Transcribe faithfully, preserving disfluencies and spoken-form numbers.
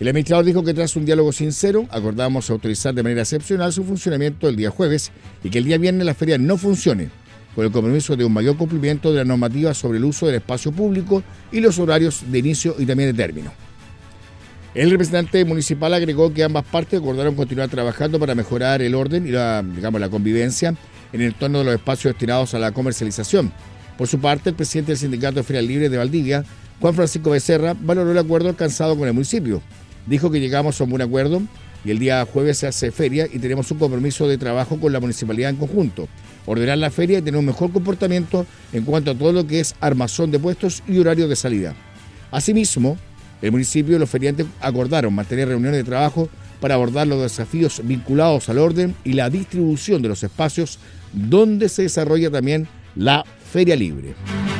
El administrador dijo que tras un diálogo sincero, acordamos autorizar de manera excepcional su funcionamiento el día jueves y que el día viernes la feria no funcione, con el compromiso de un mayor cumplimiento de la normativa sobre el uso del espacio público y los horarios de inicio y también de término. El representante municipal agregó que ambas partes acordaron continuar trabajando para mejorar el orden y la, digamos, la convivencia en el entorno de los espacios destinados a la comercialización. Por su parte, el presidente del Sindicato de Ferias Libres de Valdivia, Juan Francisco Becerra, valoró el acuerdo alcanzado con el municipio. Dijo que llegamos a un buen acuerdo y el día jueves se hace feria y tenemos un compromiso de trabajo con la municipalidad en conjunto. Ordenar la feria y tener un mejor comportamiento en cuanto a todo lo que es armazón de puestos y horario de salida. Asimismo, el municipio y los feriantes acordaron mantener reuniones de trabajo para abordar los desafíos vinculados al orden y la distribución de los espacios donde se desarrolla también la Feria Libre.